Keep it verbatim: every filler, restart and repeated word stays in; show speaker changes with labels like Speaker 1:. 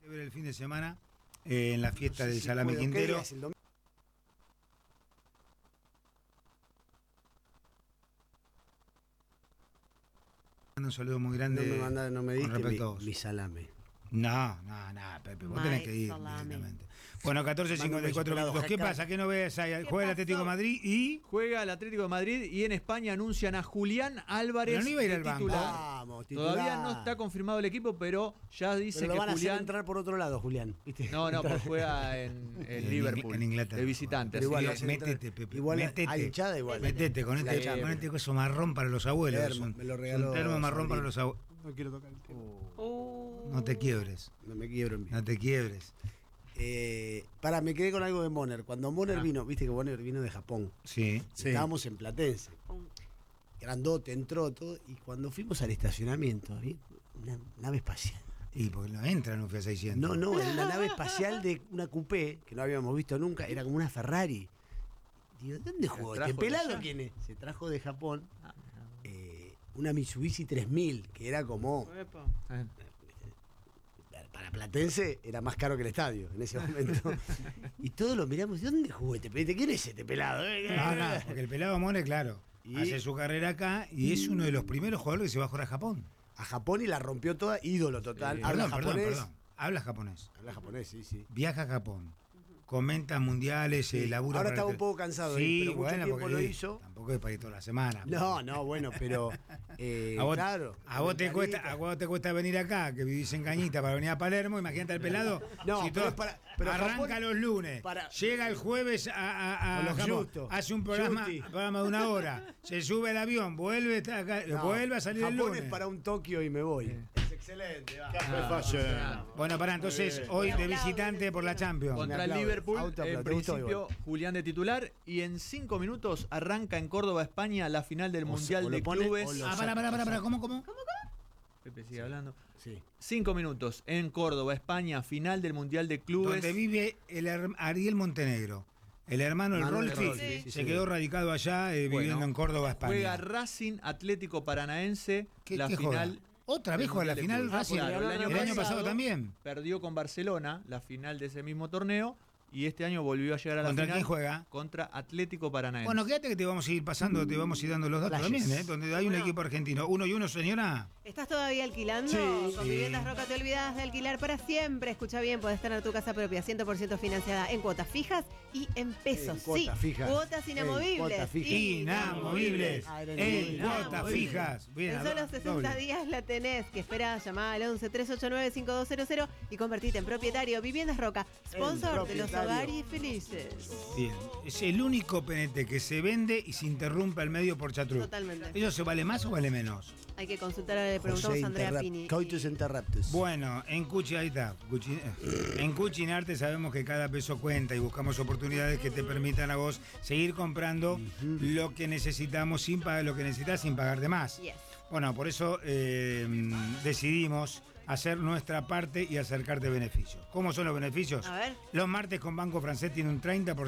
Speaker 1: ver el fin de semana eh, en la fiesta no sé del si Salame puedo, Quintero. Un saludo muy grande.
Speaker 2: No me, manda, no me diste mi, mi salame.
Speaker 1: No, no, no, Pepe, vos My tenés que ir directamente. Bueno, catorce cincuenta y cuatro minutos. ¿Qué pasa? ¿Qué no ves ahí? Juega el Atlético de Madrid y...
Speaker 3: Juega el Atlético de Madrid y en España anuncian a Julián Álvarez.
Speaker 1: Pero no iba a ir al banco.
Speaker 2: Vamos, titular.
Speaker 3: Todavía no está confirmado el equipo, pero ya dice
Speaker 2: pero lo
Speaker 3: que
Speaker 2: van
Speaker 3: Julián...
Speaker 2: a hacer entrar por otro lado, Julián. ¿Viste?
Speaker 3: No, no, pues juega en, en, en Liverpool.
Speaker 1: En Inglaterra.
Speaker 3: De visitante.
Speaker 2: Pero igual,
Speaker 1: sí, métete, Pepe.
Speaker 2: Igual
Speaker 1: métete.
Speaker 2: hay hinchada igual.
Speaker 1: Métete con este, con este coso marrón para los abuelos.
Speaker 2: Termo,
Speaker 1: un,
Speaker 2: me lo regaló.
Speaker 1: Un termo marrón
Speaker 2: Sabrina.
Speaker 1: para los abuelos.
Speaker 2: No quiero tocar el tema.
Speaker 1: Oh. No te quiebres.
Speaker 2: No me quiebro en mí.
Speaker 1: No te quiebres.
Speaker 2: Eh, para, me quedé con algo de Moner. Cuando Moner ah. vino, viste que Moner vino de Japón.
Speaker 1: Sí.
Speaker 2: Estábamos
Speaker 1: sí.
Speaker 2: en Platense. Grandote, entró todo. Y cuando fuimos al estacionamiento, había una nave espacial.
Speaker 1: Y porque no entra en un Fiat seiscientos.
Speaker 2: No, no, era una nave espacial de una coupé que no habíamos visto nunca. Era como una Ferrari. Digo, ¿dónde jugó? ¿Este pelado quién es? Se trajo de Japón ah, no. eh, una Mitsubishi tres mil, que era como... Epa. Para Platense era más caro que el estadio en ese momento. Y todos lo miramos, ¿de dónde jugó este pelado? ¿Quién es este pelado?
Speaker 1: No, no, porque el pelado More, claro, ¿Y? hace su carrera acá y es uno de los primeros jugadores que se va a jugar a Japón.
Speaker 2: A Japón y la rompió toda, ídolo total.
Speaker 1: Sí.
Speaker 2: Habla
Speaker 1: Perdón,
Speaker 2: japonés.
Speaker 1: perdón, perdón. Habla japonés.
Speaker 2: Habla japonés, sí, sí.
Speaker 1: Viaja a Japón. Comenta mundiales, sí. eh, labura.
Speaker 2: Ahora estaba un poco cansado,
Speaker 1: sí,
Speaker 2: pero mucho
Speaker 1: bueno,
Speaker 2: tiempo lo hizo.
Speaker 1: Tampoco es para ir toda la semana.
Speaker 2: No, no, bueno, pero eh,
Speaker 1: a vos,
Speaker 2: claro.
Speaker 1: A vos, te cuesta, a vos te cuesta venir acá, que vivís en Cañita, para venir a Palermo, imagínate al pelado.
Speaker 2: No,
Speaker 1: si
Speaker 2: pero
Speaker 1: todo,
Speaker 2: para, pero
Speaker 1: arranca
Speaker 2: Japón,
Speaker 1: los lunes, para, llega el jueves a, a, a Japón, hace un programa, programa de una hora, se sube al avión, vuelve, está acá, no, vuelve a salir
Speaker 2: Japón
Speaker 1: el lunes.
Speaker 2: Es para un Tokio y me voy.
Speaker 1: Sí.
Speaker 2: Excelente, va.
Speaker 1: Ah, bueno, pará, entonces hoy de visitante por la Champions.
Speaker 3: Contra el Liverpool, Auto, en principio Julián de titular y en cinco minutos arranca en Córdoba, España, la final del o Mundial de Clubes.
Speaker 1: Ah, pará, pará, pará, pará, ¿cómo, cómo?
Speaker 3: ¿Cómo, cómo? Pepe sigue hablando.
Speaker 2: Sí.
Speaker 3: Cinco minutos en Córdoba, España, final del Mundial de Clubes.
Speaker 1: Donde vive el Ariel Montenegro. El hermano del Rolfi sí, sí, se sí. quedó radicado allá eh, bueno, viviendo en Córdoba, España.
Speaker 3: Juega Racing Atlético Paranaense,
Speaker 1: ¿Qué,
Speaker 3: la
Speaker 1: qué
Speaker 3: final...
Speaker 1: Juega? ¿Otra vez juega la final Racing?
Speaker 3: Claro, el, año,
Speaker 1: el
Speaker 3: pasado,
Speaker 1: año pasado también.
Speaker 3: Perdió con Barcelona la final de ese mismo torneo y este año volvió a llegar a la
Speaker 1: ¿Contra
Speaker 3: final.
Speaker 1: quién juega?
Speaker 3: Contra Atlético Paranaense.
Speaker 1: Bueno, quédate que te vamos a ir pasando, te vamos a ir dando los datos Flashes. también, ¿eh? Donde hay un bueno. equipo argentino. Uno y uno, señora.
Speaker 4: ¿Estás todavía alquilando?
Speaker 2: Sí.
Speaker 4: Con
Speaker 2: sí.
Speaker 4: Viviendas Roca te olvidas de alquilar para siempre. Escucha bien, podés tener tu casa propia cien por ciento financiada en cuotas fijas y en pesos.
Speaker 2: En cuotas
Speaker 4: sí,
Speaker 2: fijas.
Speaker 4: Cuotas inamovibles.
Speaker 2: Cuotas fijas.
Speaker 1: Inamovibles. En cuotas fijas.
Speaker 4: Bien, en solo sesenta doble. días la tenés. Que espera, llamá al once, tres ocho nueve, cinco dos cero cero y convertite en propietario. Viviendas Roca, sponsor de los hogares felices.
Speaker 1: Bien, es el único P N T que se vende y se interrumpe al medio por chatruc.
Speaker 4: Totalmente.
Speaker 1: ¿Eso se vale más o vale menos?
Speaker 4: Hay que consultar, le preguntamos a Andrea Pini.
Speaker 2: Coitus interruptus.
Speaker 1: Bueno, en Cuchi, ahí está. Cuchi, en Cuchinarte sabemos que cada peso cuenta y buscamos oportunidades que te permitan a vos seguir comprando uh-huh. lo que necesitamos sin pagar, lo que necesitas sin pagar de más.
Speaker 4: Yes.
Speaker 1: Bueno, por eso eh, decidimos hacer nuestra parte y acercarte beneficios. ¿Cómo son los beneficios?
Speaker 4: A ver.
Speaker 1: Los martes con Banco Francés tiene un treinta por ciento